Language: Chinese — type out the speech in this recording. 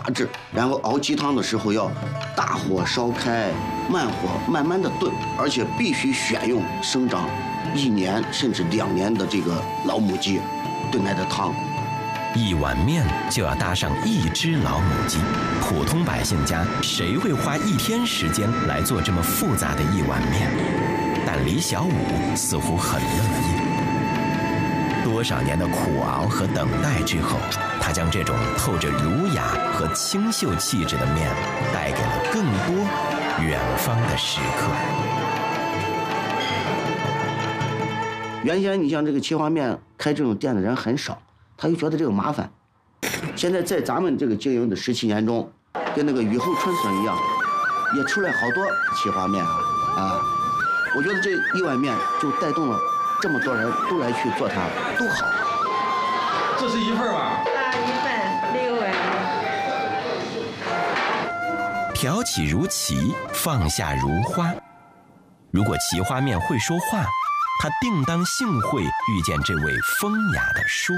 制，然后熬鸡汤的时候要大火烧开，慢火慢慢的炖，而且必须选用生长1年甚至2年的这个老母鸡炖来的汤。 一碗面就要搭上1只老母鸡，普通百姓家谁会花1天时间来做这么复杂的一碗面？但李小武似乎很乐意。多少年的苦熬和等待之后，他将这种透着儒雅和清秀气质的面带给了更多远方的食客。 原先你像这个齐华面开这种店的人很少，他就觉得这个麻烦。现在在咱们这个经营的17年中，跟那个雨后春笋一样，也出来好多齐华面啊！我觉得这一碗面就带动了这么多人都来去做它，都好。 这是1份吧？ 1份6碗。 挑起如棋，放下如花。如果齐花面会说话，他定当幸会遇见这位风雅的书